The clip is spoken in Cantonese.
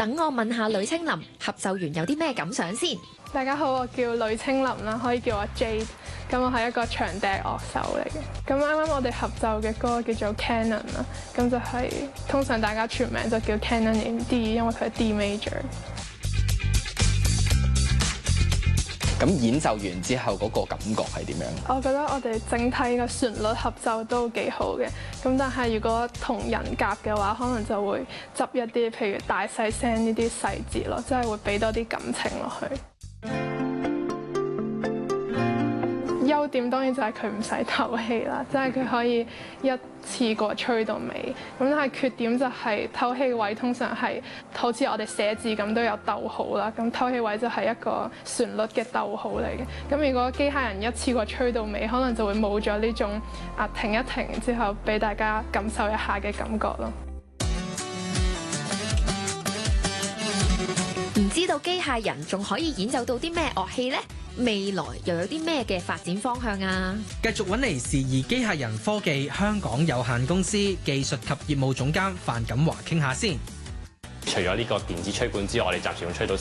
等我問下呂清林，合奏完有啲咩感想先？ 大家好，我叫呂清林啦，可以叫我 Jade。咁我係一個長笛樂手嚟嘅。咁啱啱我哋合奏嘅歌叫做 Canon 啦，咁就係通常大家全名就叫 Canon in D， 因為佢係 D major。 咁演奏完之後嗰個感覺係點樣？ 我覺得我哋整體個旋律合奏都幾好嘅，咁但係如果同人夾嘅話，可能就會執一啲譬如大細聲呢啲細節咯，即係會俾多啲感情落去。優點當然就係佢唔使透氣啦，即係佢可以一次過吹到尾。咁但係缺點就係透氣位通常係好似我哋寫字咁都有逗號啦。咁透氣位就係一個旋律嘅逗號嚟嘅。咁如果機械人一次過吹到尾，可能就會冇咗呢種停一停之後俾大家感受一下嘅感覺咯。 唔知道機械人仲可以演奏到啲咩樂器呢？未來又有啲咩嘅發展方向啊？ 繼續揾嚟時宜機械人科技香港有限公司技術及業務總監范錦華傾下先。 除咗呢個電子吹管之外，我哋暫時用吹到